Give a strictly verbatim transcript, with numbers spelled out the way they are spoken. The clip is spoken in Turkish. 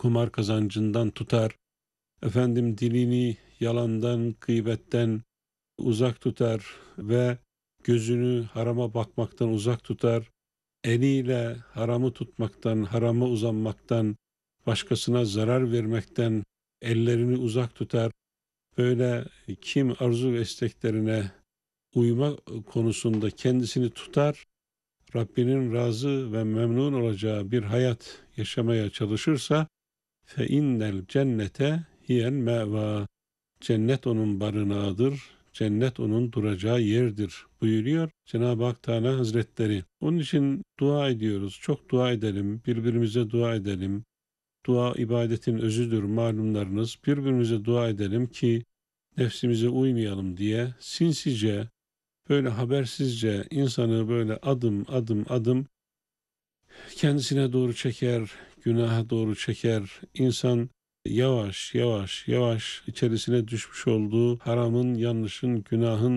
kumar kazancından tutar, efendim dilini yalandan, gıybetten uzak tutar ve gözünü harama bakmaktan uzak tutar, eliyle haramı tutmaktan, harama uzanmaktan, başkasına zarar vermekten ellerini uzak tutar. Böyle kim arzu ve isteklerine uyma konusunda kendisini tutar, Rabbinin razı ve memnun olacağı bir hayat yaşamaya çalışırsa fe innel cennete hiyel meva. Cennet onun barınağıdır. Cennet onun duracağı yerdir buyuruyor Cenab-ı Hak Teala Hazretleri. Onun için dua ediyoruz. Çok dua edelim. Birbirimize dua edelim. Dua ibadetin özüdür malumlarınız. Birbirimize dua edelim ki nefsimize uymayalım diye sinsice, böyle habersizce insanı böyle adım adım adım kendisine doğru çeker, günaha doğru çeker. İnsan yavaş yavaş yavaş içerisine düşmüş olduğu haramın, yanlışın, günahın